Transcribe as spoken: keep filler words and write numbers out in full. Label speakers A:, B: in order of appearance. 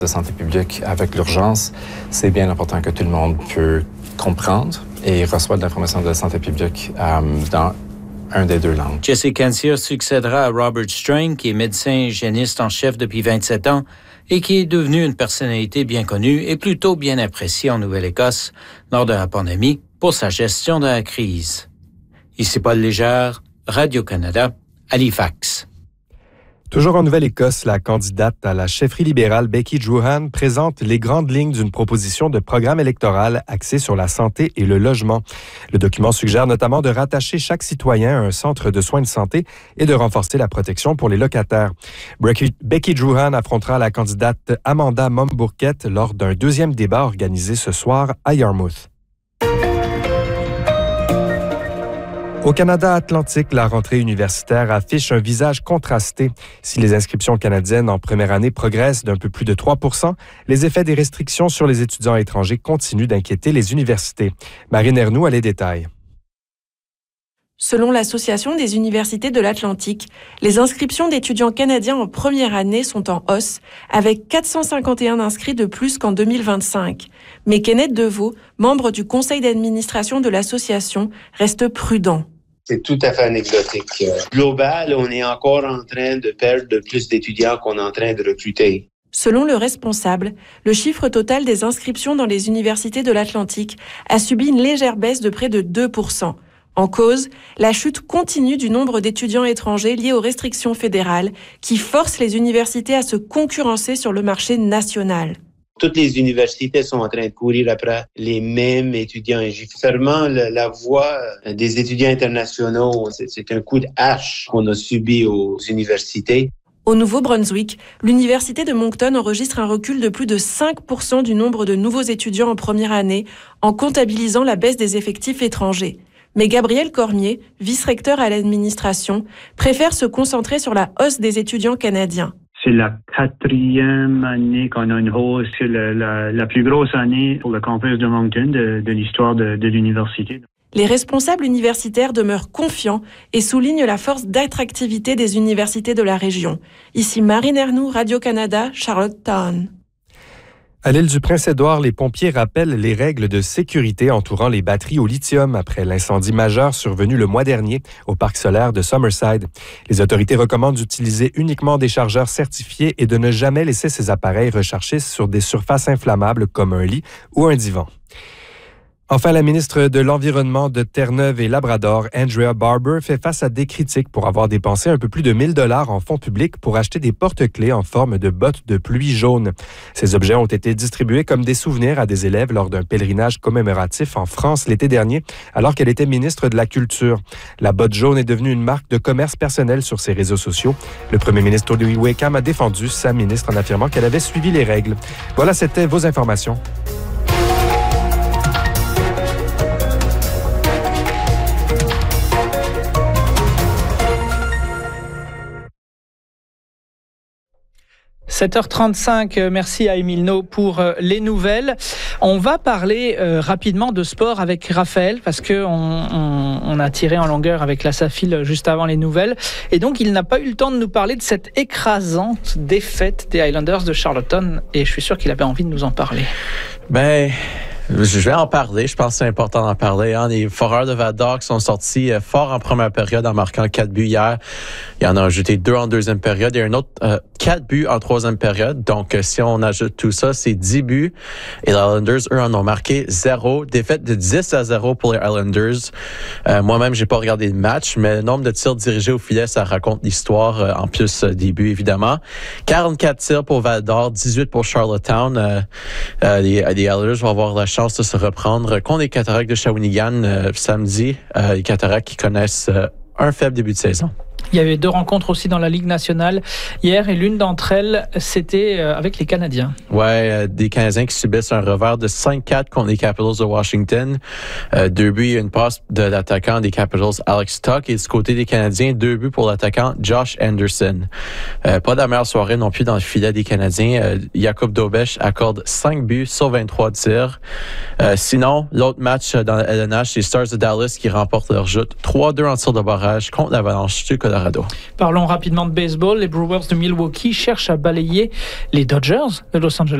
A: de santé publique avec l'urgence, c'est bien important que tout le monde peut comprendre et reçoit de l'information de santé publique euh, dans un des deux langues.
B: Jesse Cancia succédera à Robert Strang, qui est médecin hygiéniste en chef depuis vingt-sept ans et qui est devenu une personnalité bien connue et plutôt bien appréciée en Nouvelle-Écosse lors de la pandémie pour sa gestion de la crise. Ici Paul Légère, Radio-Canada, Halifax.
C: Toujours en Nouvelle-Écosse, la candidate à la chefferie libérale Becky Drouhan présente les grandes lignes d'une proposition de programme électoral axée sur la santé et le logement. Le document suggère notamment de rattacher chaque citoyen à un centre de soins de santé et de renforcer la protection pour les locataires. Becky Drouhan affrontera la candidate Amanda Mombourquette lors d'un deuxième débat organisé ce soir à Yarmouth. Au Canada Atlantique, la rentrée universitaire affiche un visage contrasté. Si les inscriptions canadiennes en première année progressent d'un peu plus de trois pour cent, les effets des restrictions sur les étudiants étrangers continuent d'inquiéter les universités. Marine Ernoult a les détails.
D: Selon l'Association des universités de l'Atlantique, les inscriptions d'étudiants canadiens en première année sont en hausse, avec quatre cent cinquante et un inscrits de plus qu'en deux mille vingt-cinq. Mais Kenneth Deveau, membre du conseil d'administration de l'association, reste prudent.
E: C'est tout à fait anecdotique. Global, on est encore en train de perdre plus d'étudiants qu'on est en train de recruter.
D: Selon le responsable, le chiffre total des inscriptions dans les universités de l'Atlantique a subi une légère baisse de près de deux pour cent. En cause, la chute continue du nombre d'étudiants étrangers liés aux restrictions fédérales qui forcent les universités à se concurrencer sur le marché national.
E: Toutes les universités sont en train de courir après les mêmes étudiants. Et seulement la, la voix des étudiants internationaux, c'est, c'est un coup de hache qu'on a subi aux universités.
D: Au Nouveau-Brunswick, l'Université de Moncton enregistre un recul de plus de cinq pour cent du nombre de nouveaux étudiants en première année en comptabilisant la baisse des effectifs étrangers. Mais Gabriel Cormier, vice-recteur à l'administration, préfère se concentrer sur la hausse des étudiants canadiens.
F: C'est la quatrième année qu'on a une hausse. C'est la, la, la plus grosse année pour le campus de Moncton de, de l'histoire de, de l'université.
D: Les responsables universitaires demeurent confiants et soulignent la force d'attractivité des universités de la région. Ici Marine Ernoult, Radio-Canada, Charlottetown.
C: À l'île du Prince-Édouard, les pompiers rappellent les règles de sécurité entourant les batteries au lithium après l'incendie majeur survenu le mois dernier au parc solaire de Summerside. Les autorités recommandent d'utiliser uniquement des chargeurs certifiés et de ne jamais laisser ces appareils recharger sur des surfaces inflammables comme un lit ou un divan. Enfin, la ministre de l'Environnement de Terre-Neuve et Labrador, Andrea Barber, fait face à des critiques pour avoir dépensé un peu plus de mille dollars en fonds publics pour acheter des porte-clés en forme de bottes de pluie jaune. Ces objets ont été distribués comme des souvenirs à des élèves lors d'un pèlerinage commémoratif en France l'été dernier, alors qu'elle était ministre de la Culture. La botte jaune est devenue une marque de commerce personnel sur ses réseaux sociaux. Le premier ministre Louis Wakeham a défendu sa ministre en affirmant qu'elle avait suivi les règles. Voilà, c'était vos informations.
G: sept heures trente-cinq, merci à Émile No pour les nouvelles. On va parler euh, rapidement de sport avec Raphaël parce qu'on on, on a tiré en longueur avec la Safil juste avant les nouvelles. Et donc, il n'a pas eu le temps de nous parler de cette écrasante défaite des Highlanders de Charlottetown. Et je suis sûr qu'il avait envie de nous en parler.
H: Ben... Je vais en parler. Je pense que c'est important d'en parler. Hein. Les Foreurs de Val-d'Or qui sont sortis euh, fort en première période en marquant quatre buts hier. Il y en a ajouté deux en deuxième période. Il y a un autre euh, quatre buts en troisième période. Donc, euh, si on ajoute tout ça, c'est dix buts. Et les Highlanders, eux, en ont marqué zéro. Défaite de dix à zéro pour les Highlanders. Euh, moi-même, j'ai pas regardé le match, mais le nombre de tirs dirigés au filet, ça raconte l'histoire. Euh, en plus euh, des buts, évidemment. quarante-quatre tirs pour Val-d'Or, dix-huit pour Charlottetown. Euh, euh, les, les Highlanders vont avoir la chance de se reprendre contre les Cataractes de Shawinigan euh, samedi. Euh, les Cataractes qui connaissent euh, un faible début de saison.
G: Il y avait deux rencontres aussi dans la Ligue nationale hier et l'une d'entre elles, c'était avec les Canadiens.
H: Ouais, euh, des Canadiens qui subissent un revers de cinq quatre contre les Capitals de Washington. Euh, deux buts et une passe de l'attaquant des Capitals, Alex Tuck. Et du côté des Canadiens, deux buts pour l'attaquant Josh Anderson. Euh, pas de la meilleure soirée non plus dans le filet des Canadiens. Euh, Jakub Dobeš accorde cinq buts sur vingt-trois tirs. Euh, sinon, l'autre match dans la L N H, c'est les Stars de Dallas qui remportent leur joute trois deux en tir de barrage contre l'Avalanche du Colorado. Colorado.
G: Parlons rapidement de baseball. Les Brewers de Milwaukee cherchent à balayer les Dodgers de Los Angeles.